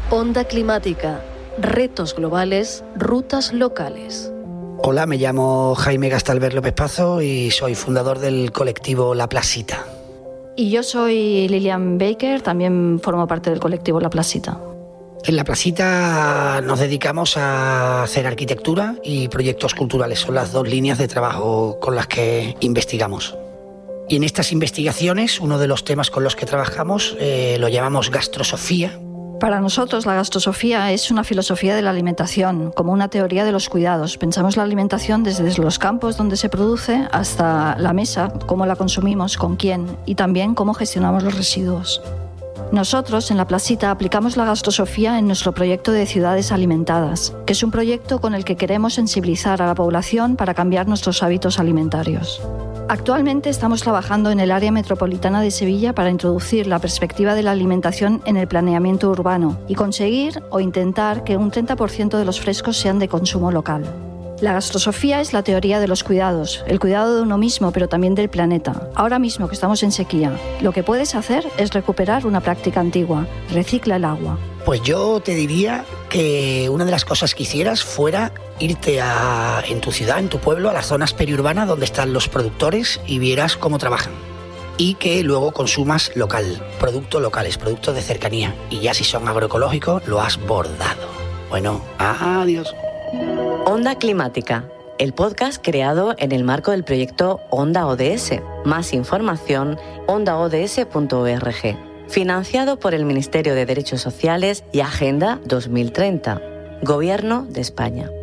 Onda climática, retos globales, rutas locales. Hola, me llamo Jaime Gastalver López Pazo y soy fundador del colectivo La Plasita. Y yo soy Lilian Baker, también formo parte del colectivo La Plasita. En La Plasita nos dedicamos a hacer arquitectura y proyectos culturales. Son las dos líneas de trabajo con las que investigamos. Y en estas investigaciones, uno de los temas con los que trabajamos lo llamamos gastrosofía. Para nosotros la gastrosofía es una filosofía de la alimentación, como una teoría de los cuidados. Pensamos la alimentación desde los campos donde se produce hasta la mesa, cómo la consumimos, con quién y también cómo gestionamos los residuos. Nosotros en La Plasita aplicamos la gastrosofía en nuestro proyecto de Ciudades Alimentadas, que es un proyecto con el que queremos sensibilizar a la población para cambiar nuestros hábitos alimentarios. Actualmente estamos trabajando en el área metropolitana de Sevilla para introducir la perspectiva de la alimentación en el planeamiento urbano y conseguir o intentar que un 30% de los frescos sean de consumo local. La gastrosofía es la teoría de los cuidados, el cuidado de uno mismo, pero también del planeta. Ahora mismo que estamos en sequía, lo que puedes hacer es recuperar una práctica antigua: recicla el agua. Pues yo te diría que una de las cosas que hicieras fuera irte en tu ciudad, en tu pueblo, a las zonas periurbanas donde están los productores y vieras cómo trabajan. Y que luego consumas local, productos locales, productos de cercanía. Y ya si son agroecológicos, lo has bordado. Bueno, adiós. Onda Climática, el podcast creado en el marco del proyecto Onda ODS. Más información, ondaods.org. Financiado por el Ministerio de Derechos Sociales y Agenda 2030. Gobierno de España.